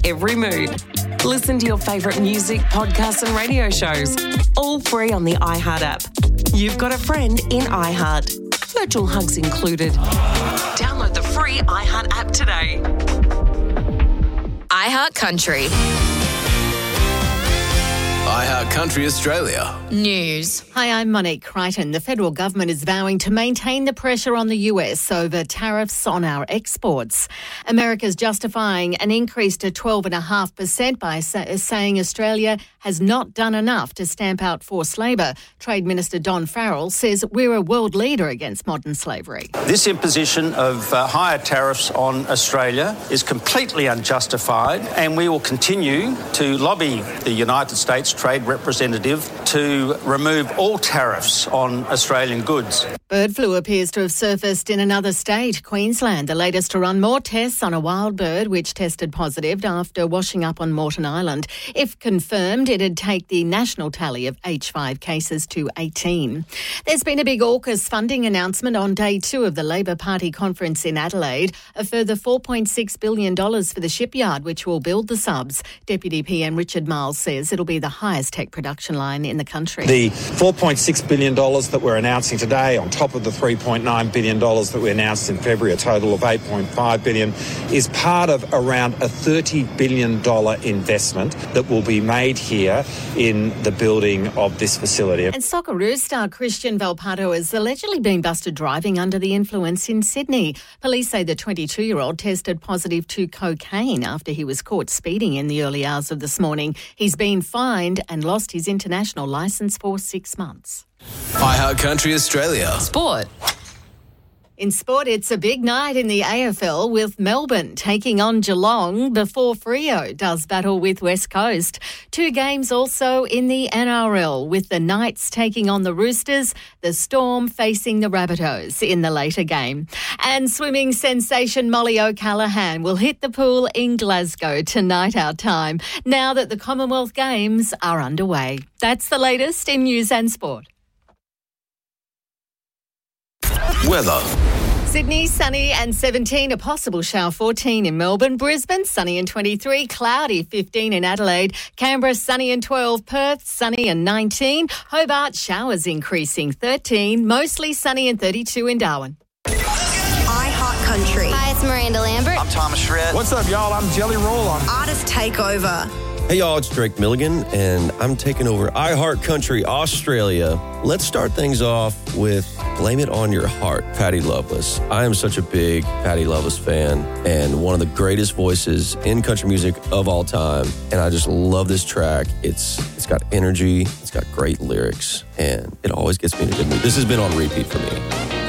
every mood. Listen to your favourite music, podcasts and radio shows, all free on the iHeart app. You've got a friend in iHeart. Virtual hugs included. Download the free iHeart app today. iHeart Country. iHeart Country Australia. News. Hi, I'm Monique Crichton. The federal government is vowing to maintain the pressure on the US over tariffs on our exports. America's justifying an increase to 12.5% by saying Australia has not done enough to stamp out forced labour. Trade Minister Don Farrell says we're a world leader against modern slavery. This imposition of higher tariffs on Australia is completely unjustified, and we will continue to lobby the United States Trade Representative to remove all tariffs on Australian goods. Bird flu appears to have surfaced in another state, Queensland, the latest to run more tests on a wild bird which tested positive after washing up on Moreton Island. If confirmed, it'd take the national tally of H5 cases to 18. There's been a big AUKUS funding announcement on day 2 of the Labor Party conference in Adelaide. A further $4.6 billion for the shipyard, which will build the subs. Deputy PM Richard Miles says it'll be the highest tech production line in the country. The $4.6 billion that we're announcing today, on top of the $3.9 billion that we announced in February, a total of $8.5 billion, is part of around a $30 billion investment that will be made here in the building of this facility. And Socceroos star Christian Valpato has allegedly been busted driving under the influence in Sydney. Police say the 22-year-old tested positive to cocaine after he was caught speeding in the early hours of this morning. He's been fined and lost his international licence for 6 months. iHeart Country Australia. Sport. In sport, it's a big night in the AFL with Melbourne taking on Geelong before Freo does battle with West Coast. 2 games also in the NRL with the Knights taking on the Roosters, the Storm facing the Rabbitohs in the later game. And swimming sensation Molly O'Callaghan will hit the pool in Glasgow tonight our time, now that the Commonwealth Games are underway. That's the latest in news and sport. Weather. Sydney, sunny and 17, a possible shower 14 in Melbourne. Brisbane, sunny and 23, cloudy 15 in Adelaide. Canberra, sunny and 12. Perth, sunny and 19. Hobart, showers increasing 13. Mostly sunny and 32 in Darwin. iHeart Country. Hi, it's Miranda Lambert. I'm Thomas Shred. What's up, y'all? I'm Jelly Roll on Artist Takeover. Hey, y'all, it's Drake Milligan, and I'm taking over iHeart Country Australia. Let's start things off with Blame It On Your Heart, Patti Loveless. I am such a big Patti Loveless fan and one of the greatest voices in country music of all time, and I just love this track. It's got energy, it's got great lyrics, and it always gets me in a good mood. This has been on repeat for me.